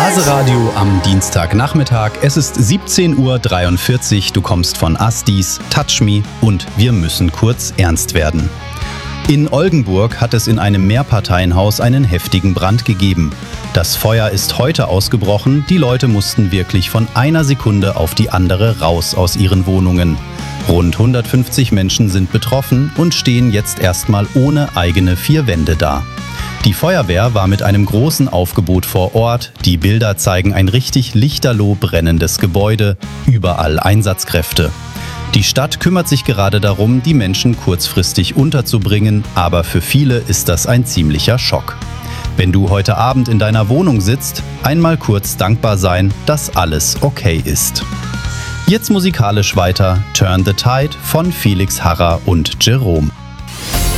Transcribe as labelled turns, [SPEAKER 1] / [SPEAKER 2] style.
[SPEAKER 1] Börse-Radio am Dienstagnachmittag. Es ist 17:43 Uhr. Du kommst von Astis, Touch Me und wir müssen kurz ernst werden. In Oldenburg hat es in einem Mehrparteienhaus einen heftigen Brand gegeben. Das Feuer ist heute ausgebrochen. Die Leute mussten wirklich von einer Sekunde auf die andere raus aus ihren Wohnungen. Rund 150 Menschen sind betroffen und stehen jetzt erstmal ohne eigene vier Wände da. Die Feuerwehr war mit einem großen Aufgebot vor Ort. Die Bilder zeigen ein richtig lichterloh brennendes Gebäude, überall Einsatzkräfte. Die Stadt kümmert sich gerade darum, die Menschen kurzfristig unterzubringen, aber für viele ist das ein ziemlicher Schock. Wenn du heute Abend in deiner Wohnung sitzt, einmal kurz dankbar sein, dass alles okay ist. Jetzt musikalisch weiter Turn the Tide von Felix Harrer und Jerome.